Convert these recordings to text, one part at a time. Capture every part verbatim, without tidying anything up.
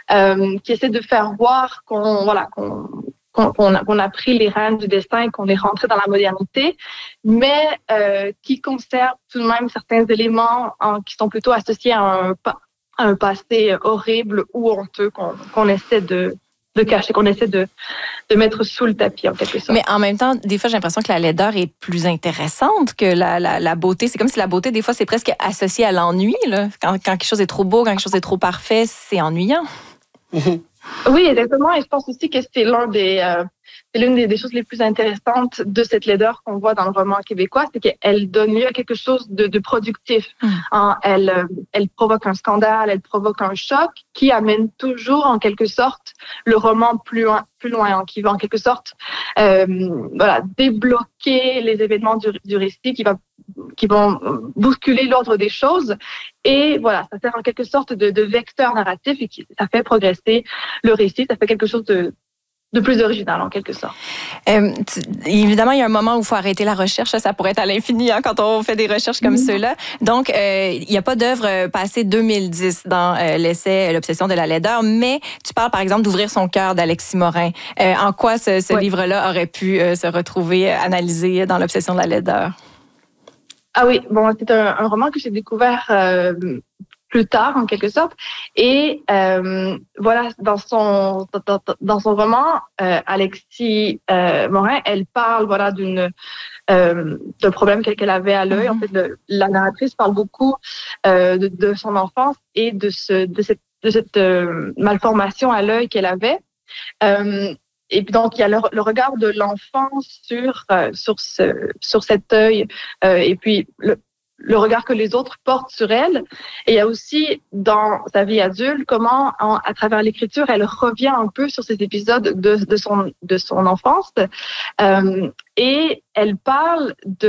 euh, qui essaie de faire voir qu'on, voilà, qu'on, qu'on, a, qu'on a pris les rênes du destin et qu'on est rentré dans la modernité, mais euh, qui conserve tout de même certains éléments en, qui sont plutôt associés à un, à un passé horrible ou honteux qu'on, qu'on essaie de de cacher, qu'on essaie de, de mettre sous le tapis, en quelque sorte. Mais en même temps, des fois, j'ai l'impression que la laideur est plus intéressante que la, la, la beauté. C'est comme si la beauté, des fois, c'est presque associé à l'ennui, là. Quand, quand quelque chose est trop beau, quand quelque chose est trop parfait, c'est ennuyant. Oui, exactement. Et je pense aussi que c'est l'un des, euh, c'est l'une des, des choses les plus intéressantes de cette laideur qu'on voit dans le roman québécois, c'est qu'elle donne lieu à quelque chose de, de productif. Mm. Hein, elle, euh, elle provoque un scandale, elle provoque un choc qui amène toujours, en quelque sorte, le roman plus loin, plus loin, hein, qui va en quelque sorte, euh, voilà, débloquer les événements du, du récit, qui va, qui vont bousculer l'ordre des choses. Et voilà, ça sert en quelque sorte de, de vecteur narratif et qui, ça fait progresser le récit, ça fait quelque chose de de plus original, en quelque sorte. Euh, tu, évidemment, il y a un moment où il faut arrêter la recherche. Ça pourrait être à l'infini hein, quand on fait des recherches comme mm-hmm. ceux-là. Donc, euh, il n'y a pas d'œuvre passée deux mille dix dans euh, l'essai « L'obsession de la laideur », mais tu parles, par exemple, d'Ouvrir son cœur d'Alexis Morin. Euh, en quoi ce, ce ouais. livre-là aurait pu euh, se retrouver analysé dans « L'obsession de la laideur » ? Ah oui, bon, c'est un, un roman que j'ai découvert euh, plus tard, en quelque sorte. Et euh, voilà, dans son dans, dans son roman, euh, Alexis euh, Morin, elle parle voilà d'une euh, d'un problème qu'elle avait à l'œil. Mm-hmm. En fait, le, la narratrice parle beaucoup euh, de, de son enfance et de ce de cette de cette euh, malformation à l'œil qu'elle avait. Euh, Et puis donc il y a le, le regard de l'enfant sur euh, sur ce sur cet œil euh, et puis le le regard que les autres portent sur elle. Et il y a aussi dans sa vie adulte comment en, à travers l'écriture elle revient un peu sur ces épisodes de de son de son enfance euh, et elle parle de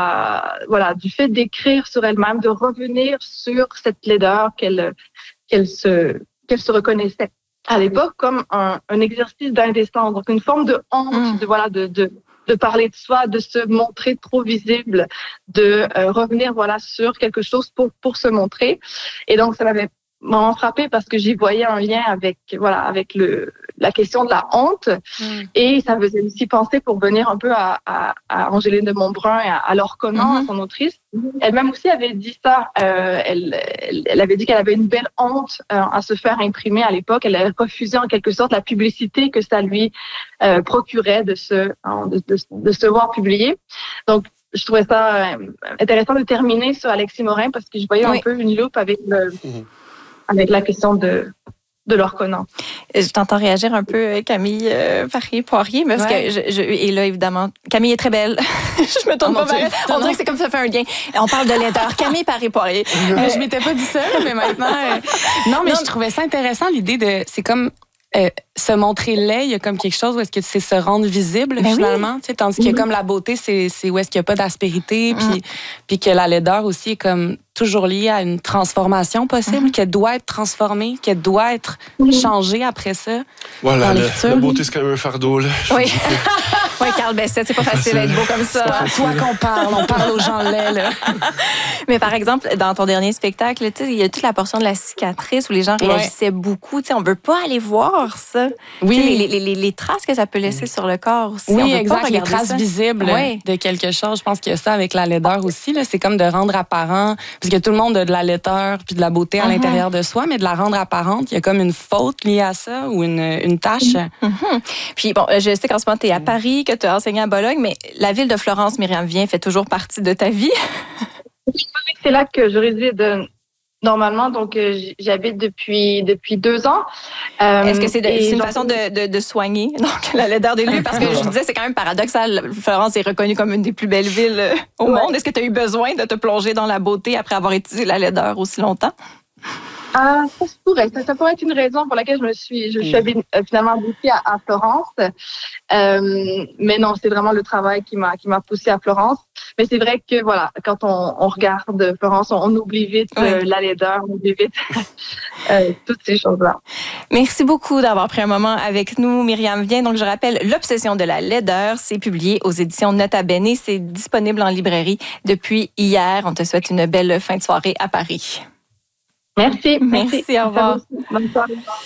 la voilà du fait d'écrire sur elle-même, de revenir sur cette laideur qu'elle qu'elle se qu'elle se reconnaissait à l'époque comme un, un exercice d'indécence, donc une forme de honte, mmh. de voilà, de, de de parler de soi, de se montrer trop visible, de euh, revenir voilà sur quelque chose pour pour se montrer. Et donc ça m'avait vraiment frappé parce que j'y voyais un lien avec voilà avec le la question de la honte mmh. et ça me faisait aussi penser pour venir un peu à, à, à Angéline de Montbrun et à, à Laure Conant, mmh. son autrice. Elle-même aussi avait dit ça. Euh, elle, elle, elle avait dit qu'elle avait une belle honte euh, à se faire imprimer à l'époque. Elle avait refusé en quelque sorte la publicité que ça lui euh, procurait de se hein, de, de, de se voir publier. Donc je trouvais ça euh, intéressant de terminer sur Alexis Morin parce que je voyais oui. un peu une loupe avec le mmh. avec la question de de Laure Conant. Je t'entends réagir un peu, Camille euh, Paré-Poirier, parce ouais. que je, je, et là, évidemment, Camille est très belle. je me tourne oh, pas vers elle. On dirait que c'est comme ça fait un lien. On parle de laideur. Camille Paré-Poirier. Euh, je m'étais pas dit ça, mais maintenant... Euh... Non, mais non, je trouvais ça intéressant, l'idée de... C'est comme... Euh, se montrer laid, il y a comme quelque chose où est-ce que c'est se rendre visible, ben finalement. Oui. Tu sais, tandis que mm-hmm. comme la beauté, c'est, c'est où est-ce qu'il n'y a pas d'aspérité, mm. puis, puis que la laideur aussi est comme toujours liée à une transformation possible, mm-hmm. qu'elle doit être transformée, qu'elle doit être mm-hmm. changée après ça. Voilà, la, la beauté, c'est quand même un fardeau. Là. Oui. Oui, Carl Bessette, c'est pas facile d'être beau comme ça. C'est toi qu'on parle, on parle aux gens laids, là. Mais par exemple, dans ton dernier spectacle, tu sais, il y a toute la portion de la cicatrice où les gens réagissaient ouais. beaucoup. Tu sais, on veut pas aller voir ça. Oui. Les, les, les, les traces que ça peut laisser sur le corps aussi. Oui, on veut exact. Pas les traces ça. visibles oui. de quelque chose. Je pense qu'il y a ça avec la laideur aussi. Là. C'est comme de rendre apparent, parce que tout le monde a de la laideur puis de la beauté à uh-huh. l'intérieur de soi, mais de la rendre apparente, il y a comme une faute liée à ça ou une, une tâche. Uh-huh. Puis bon, je sais qu'en ce moment, tu es à Paris, que tu as enseigné à Bologne, mais la ville de Florence, Myriam Vien, fait toujours partie de ta vie? C'est là que je réside normalement, donc euh, j'habite depuis depuis deux ans. Euh, Est-ce que c'est, de, c'est une façon de, de, de soigner donc la laideur des lieux? Parce que je disais, c'est quand même paradoxal. Florence est reconnue comme une des plus belles villes au ouais. monde. Est-ce que tu as eu besoin de te plonger dans la beauté après avoir étudié la laideur aussi longtemps? Ah, ça se pourrait. Ça, ça pourrait être une raison pour laquelle je me suis, je suis habitée, finalement habitée à, à Florence. Euh, mais non, c'est vraiment le travail qui m'a, qui m'a poussée à Florence. Mais c'est vrai que voilà, quand on, on regarde Florence, on, on oublie vite oui. euh, la laideur, on oublie vite euh, toutes ces choses-là. Merci beaucoup d'avoir pris un moment avec nous, Myriam Vien. Donc, je rappelle, L'obsession de la laideur, c'est publié aux éditions Nota Bene. C'est disponible en librairie depuis hier. On te souhaite une belle fin de soirée à Paris. Merci. Merci, Merci. Au revoir. Bonne soirée.